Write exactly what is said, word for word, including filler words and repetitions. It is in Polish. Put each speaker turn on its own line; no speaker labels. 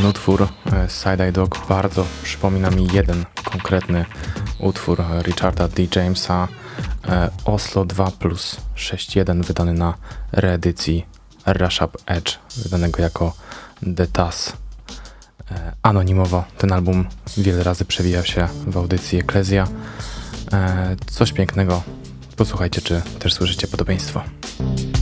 utwór Side Eye Dog bardzo przypomina mi jeden konkretny utwór Richarda D. Jamesa, Oslo dwa plus sześć jeden, wydany na reedycji Rush Up Edge, wydanego jako The Tass. Anonimowo ten album wiele razy przewijał się w audycji Eklezja. Coś pięknego. Posłuchajcie, czy też słyszycie podobieństwo.